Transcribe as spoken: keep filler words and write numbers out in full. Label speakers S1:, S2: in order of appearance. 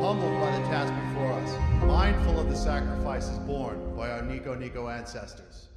S1: humbled by the task before us, mindful of the sacrifices borne by our Nico Nico ancestors.